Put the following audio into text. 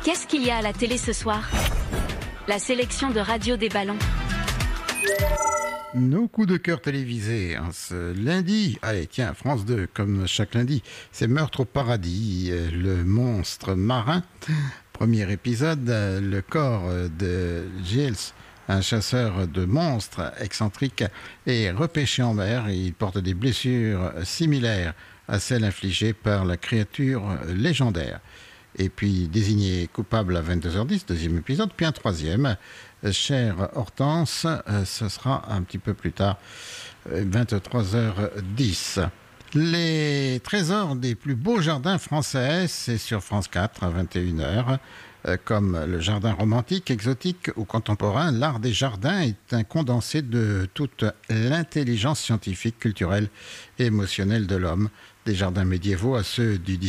Qu'est-ce qu'il y a à la télé ce soir? La sélection de Radio des Ballons. Nos coups de cœur télévisés, ce lundi, allez tiens, France 2, comme chaque lundi, c'est Meurtre au paradis, le monstre marin. Premier épisode, le corps de Giles, un chasseur de monstres excentrique, est repêché en mer et il porte des blessures similaires à celles infligées par la créature légendaire. Et puis désigné coupable à 22h10, deuxième épisode, puis un troisième, Chère Hortense, ce sera un petit peu plus tard, 23h10. Les trésors des plus beaux jardins français, c'est sur France 4 à 21h. Comme le jardin romantique, exotique ou contemporain, l'art des jardins est un condensé de toute l'intelligence scientifique, culturelle et émotionnelle de l'homme, des jardins médiévaux à ceux du